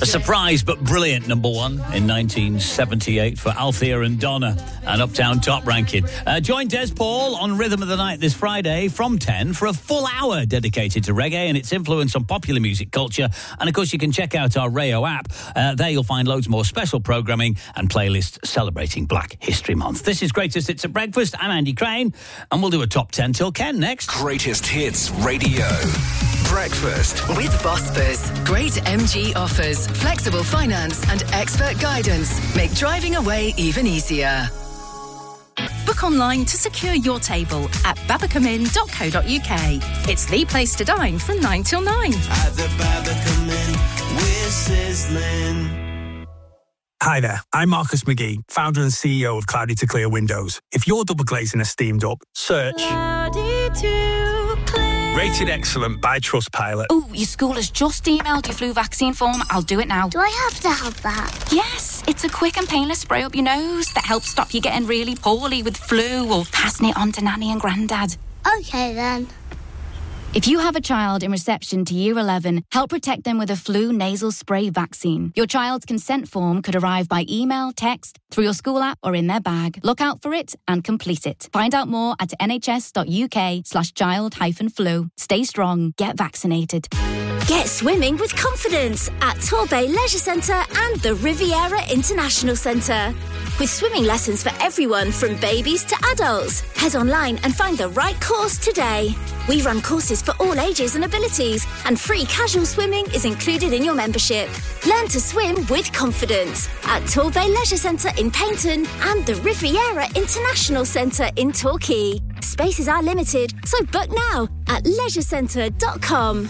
A surprise but brilliant number one in 1978 for Althea and Donna, and Uptown Top ranking. Join Des Paul on Rhythm of the Night this Friday from 10 for a full hour dedicated to reggae and its influence on popular music culture. And, of course, you can check out our Rayo app. There you'll find loads more special programming and playlists celebrating Black History Month. This is Greatest Hits at Breakfast. I'm Andy Crane, and we'll do a top 10 till Ken next. Greatest Hits Radio. Breakfast with Vosper's. Great MG offers, flexible finance and expert guidance make driving away even easier. Book online to secure your table at babacamin.co.uk. It's the place to dine from 9 till 9. At the Babacamin, we're sizzling. Hi there, I'm Marcus McGee, founder and CEO of Cloudy to Clear Windows. If your double glazing is steamed up, search Cloudy to Clear. Rated Excellent by Trustpilot. Oh, your school has just emailed your flu vaccine form. I'll do it now. Do I have to have that? Yes, it's a quick and painless spray up your nose that helps stop you getting really poorly with flu or passing it on to Nanny and Grandad. Okay then. If you have a child in reception to Year 11, help protect them with a flu nasal spray vaccine. Your child's consent form could arrive by email, text, through your school app or in their bag. Look out for it and complete it. Find out more at nhs.uk/child-flu. Stay strong, get vaccinated. Get swimming with confidence at Torbay Leisure Centre and the Riviera International Centre. With swimming lessons for everyone from babies to adults. Head online and find the right course today. We run courses for all ages and abilities, and free casual swimming is included in your membership. Learn to swim with confidence at Torbay Leisure Centre in Paignton and the Riviera International Centre in Torquay. Spaces are limited, so book now at leisurecentre.com.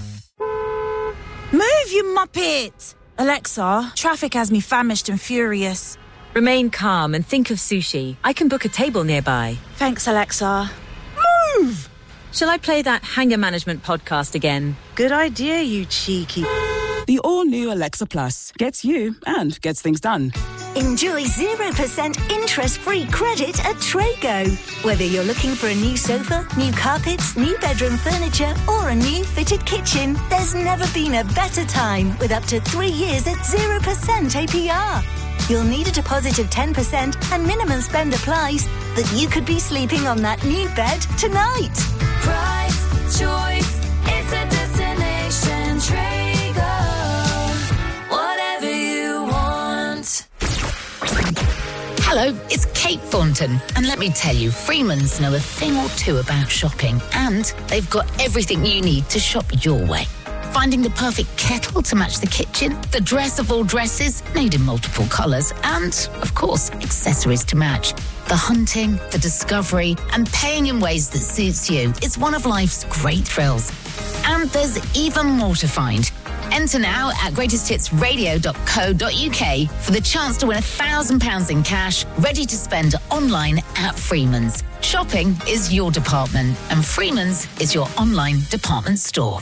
Move, you muppet! Alexa, traffic has me famished and furious. Remain calm and think of sushi. I can book a table nearby. Thanks, Alexa. Move! Shall I play that Hanger Management podcast again? Good idea, you cheeky. The all-new Alexa Plus gets you and gets things done. Enjoy 0% interest-free credit at Trago. Whether you're looking for a new sofa, new carpets, new bedroom furniture, or a new fitted kitchen, there's never been a better time with up to 3 years at 0% APR. You'll need a deposit of 10% and minimum spend applies, but you could be sleeping on that new bed tonight. Price, choice, it's a destination. Trago, whatever you want. Hello, it's Kate Thornton, and let me tell you, Freeman's know a thing or two about shopping, and they've got everything you need to shop your way. Finding the perfect kettle to match the kitchen, the dress of all dresses, made in multiple colours, and, of course, accessories to match. The hunting, the discovery, and paying in ways that suits you is one of life's great thrills. And there's even more to find. Enter now at greatesthitsradio.co.uk for the chance to win £1,000 in cash, ready to spend online at Freeman's. Shopping is your department, and Freeman's is your online department store.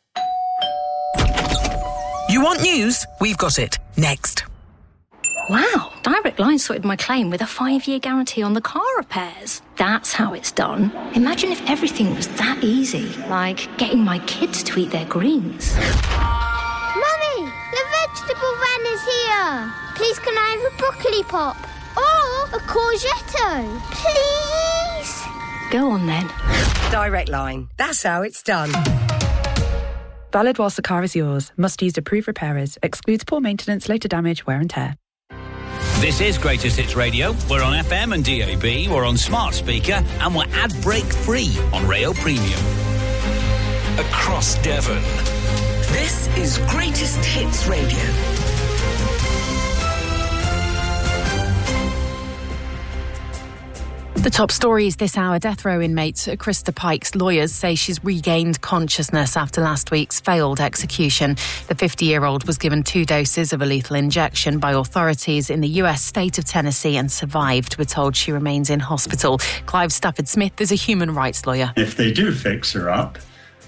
You want news? We've got it. Next. Wow, Direct Line sorted my claim with a 5-year guarantee on the car repairs. That's how it's done. Imagine if everything was that easy, like getting my kids to eat their greens. Mummy, the vegetable van is here. Please can I have a broccoli pop? Or a courgette? Please? Go on then. Direct Line. That's how it's done. Valid whilst the car is yours. Must use approved repairers. Excludes poor maintenance, later damage, wear and tear. This is Greatest Hits Radio. We're on FM and DAB, we're on smart speaker, and we're ad break free on Rayo Premium. Across Devon. This is Greatest Hits Radio. The top stories this hour. Death row inmate Krista Pike's lawyers say she's regained consciousness after last week's failed execution. The 50-year-old was given 2 doses of a lethal injection by authorities in the US state of Tennessee and survived. We're told she remains in hospital. Clive Stafford-Smith is a human rights lawyer. If they do fix her up,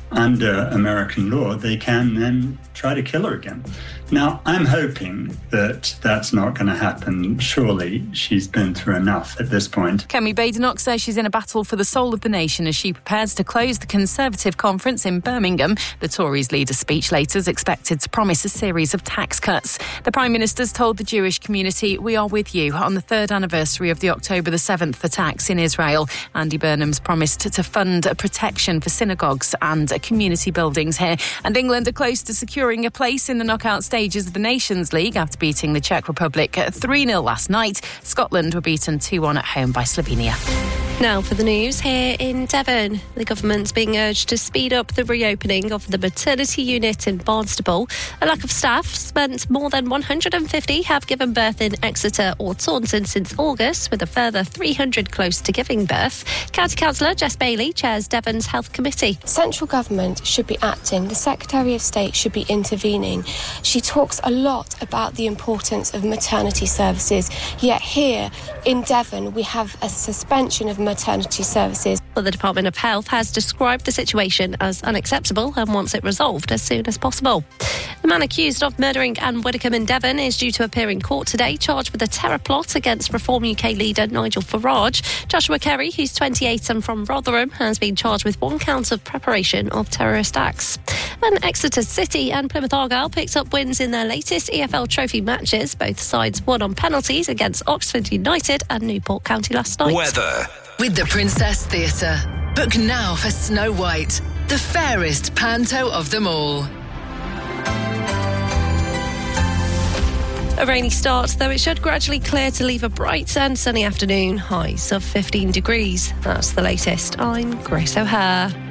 under American law, they can then try to kill her again. Now, I'm hoping that that's not going to happen. Surely she's been through enough at this point. Kemi Badenoch says she's in a battle for the soul of the nation as she prepares to close the Conservative conference in Birmingham. The Tories' leader's speech later is expected to promise a series of tax cuts. The Prime Minister's told the Jewish community, "We are with you" on the third anniversary of the October the 7th attacks in Israel. Andy Burnham's promised to fund protection for synagogues and community buildings here. And England are close to securing a place in the knockout stages of the Nations League after beating the Czech Republic 3-0 last night. Scotland were beaten 2-1 at home by Slovenia. Now for the news here in Devon. The government's being urged to speed up the reopening of the maternity unit in Barnstaple. A lack of staff meant more than 150 have given birth in Exeter or Taunton since August, with a further 300 close to giving birth. County Councillor Jess Bailey chairs Devon's Health Committee. Central government should be acting. The Secretary of State should be intervening. She talks a lot about the importance of maternity services, yet here in Devon we have a suspension of maternity services. Well, the Department of Health has described the situation as unacceptable and wants it resolved as soon as possible. The man accused of murdering Anne Widdecombe in Devon is due to appear in court today, charged with a terror plot against Reform UK leader Nigel Farage. Joshua Kerry, who's 28 and from Rotherham, has been charged with 1 count of preparation of terrorist acts. And Exeter City and Plymouth Argyle picked up wins in their latest EFL Trophy matches. Both sides won on penalties against Oxford United and Newport County last night. Weather. With the Princess Theatre. Book now for Snow White, the fairest panto of them all. A rainy start, though it should gradually clear to leave a bright and sunny afternoon. Highs of 15 degrees. That's the latest. I'm Grace O'Hare.